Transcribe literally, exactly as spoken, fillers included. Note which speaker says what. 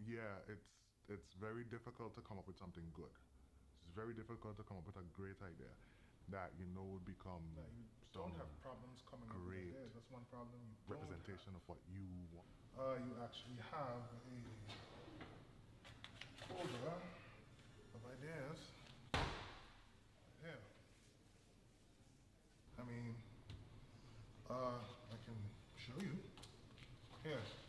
Speaker 1: yeah, it's it's very difficult to come up with something good. It's very difficult to come up with a great idea that you know would become
Speaker 2: Yeah, you don't
Speaker 1: some
Speaker 2: have problems coming up with
Speaker 1: great
Speaker 2: ideas. That's one problem you don't
Speaker 1: representation
Speaker 2: have.
Speaker 1: of what you want.
Speaker 2: Uh, you actually have a folder of ideas. Yeah. I mean, uh, I can show you. Here.